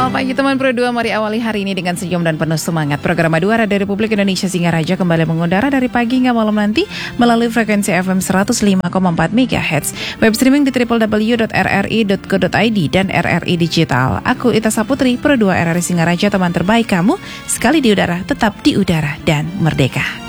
Selamat pagi teman Pro 2, mari awali hari ini dengan senyum dan penuh semangat. Program Madura dari Republik Indonesia Singaraja kembali mengudara dari pagi hingga malam nanti melalui frekuensi FM 105,4 MHz. Web streaming di www.rri.co.id dan RRI Digital. Aku Ita Saputri, Pro 2 RRI Singaraja, teman terbaik kamu. Sekali di udara, tetap di udara dan merdeka.